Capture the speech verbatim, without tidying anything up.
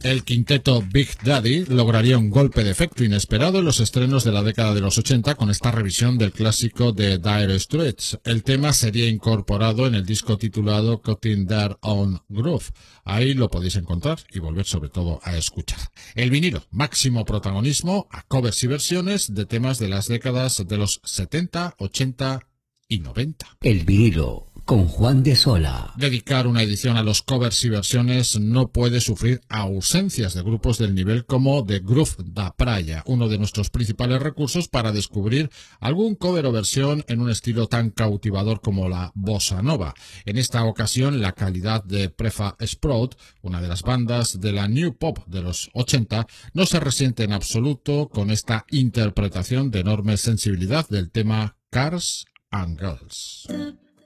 El quinteto Big Daddy lograría un golpe de efecto inesperado en los estrenos de la década de los ochenta con esta revisión del clásico de Dire Straits. El tema sería incorporado en el disco titulado Cutting Their Own Groove. Ahí lo podéis encontrar y volver sobre todo a escuchar. El vinilo, máximo protagonismo a covers y versiones de temas de las décadas de los setenta, ochenta y noventa. El vinilo con Juan de Sola. Dedicar una edición a los covers y versiones no puede sufrir ausencias de grupos del nivel como The Groove da Praia, uno de nuestros principales recursos para descubrir algún cover o versión en un estilo tan cautivador como la bossa nova. En esta ocasión, la calidad de Prefa Sprout, una de las bandas de la New Pop de los ochenta, no se resiente en absoluto con esta interpretación de enorme sensibilidad del tema Cars and Girls.